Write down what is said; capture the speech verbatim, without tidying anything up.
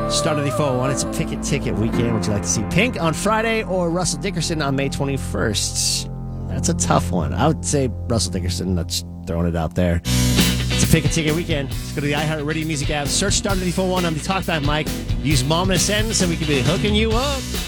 Start of the four oh one. It's a pick a ticket weekend. Would you like to see Pink on Friday or Russell Dickerson on May twenty-first? That's a tough one. I would say Russell Dickerson. That's throwing it out there. It's a pick a ticket weekend. Just go to the iHeartRadio Music app. Search Start of the four oh one on the Talkback mic. Use Mom in a sentence and we can be hooking you up.